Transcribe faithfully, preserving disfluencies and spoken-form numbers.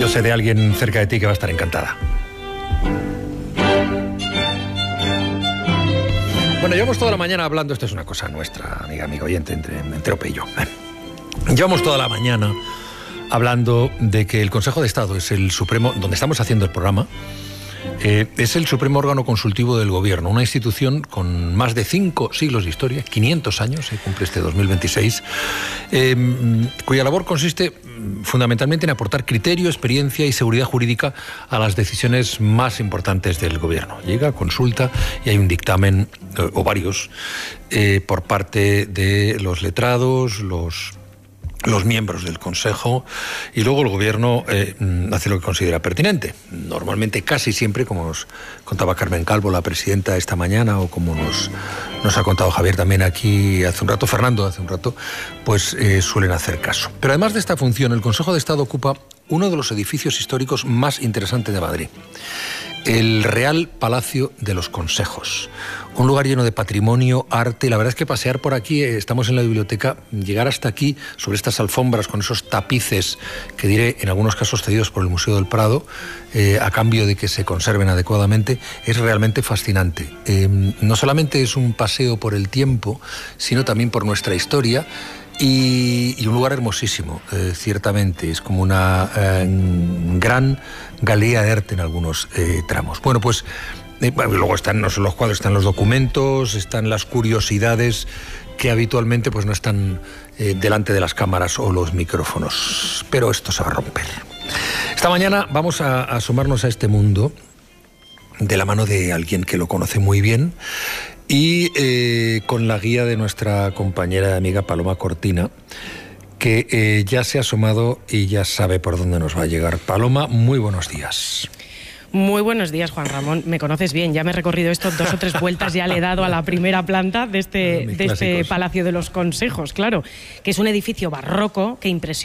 Yo sé de alguien cerca de ti que va a estar encantada. Bueno, llevamos toda la mañana hablando, esto es una cosa nuestra, amiga, amigo oyente, entre, entre Ope y yo. Llevamos toda la mañana hablando de que el Consejo de Estado es el supremo, donde estamos haciendo el programa, eh, es el supremo órgano consultivo del gobierno, una institución con más de cinco siglos de historia, quinientos años, se cumple este dos mil veintiséis, eh, cuya labor consiste fundamentalmente en aportar criterio, experiencia y seguridad jurídica a las decisiones más importantes del gobierno. Llega, consulta y hay un dictamen, eh, o varios, eh, por parte de los letrados, los... los miembros del Consejo, y luego el Gobierno eh, hace lo que considera pertinente. Normalmente, casi siempre, como nos contaba Carmen Calvo, la presidenta, esta mañana, o como nos, nos ha contado Javier también aquí hace un rato, Fernando hace un rato, pues eh, suelen hacer caso. Pero además de esta función, el Consejo de Estado ocupa uno de los edificios históricos más interesantes de Madrid, el Real Palacio de los Consejos. Un lugar lleno de patrimonio, arte. La verdad es que pasear por aquí, estamos en la biblioteca, llegar hasta aquí, sobre estas alfombras con esos tapices que diré en algunos casos cedidos por el Museo del Prado, eh, a cambio de que se conserven adecuadamente, es realmente fascinante. Eh, no solamente es un paseo por el tiempo, sino también por nuestra historia. Y, y un lugar hermosísimo, eh, ciertamente. Es como una eh, gran galería de arte en algunos eh, tramos. Bueno, pues eh, bueno, luego están no solo los cuadros, están los documentos, están las curiosidades que habitualmente pues no están eh, delante de las cámaras o los micrófonos. Pero esto se va a romper. Esta mañana vamos a, a asomarnos a este mundo de la mano de alguien que lo conoce muy bien, y eh, con la guía de nuestra compañera y amiga Paloma Cortina, que eh, ya se ha asomado y ya sabe por dónde nos va a llegar. Paloma, muy buenos días. Muy buenos días, Juan Ramón. Me conoces bien, ya me he recorrido esto dos o tres vueltas, ya le he dado a la primera planta de este, de este Palacio de los Consejos, claro, que es un edificio barroco que impresiona.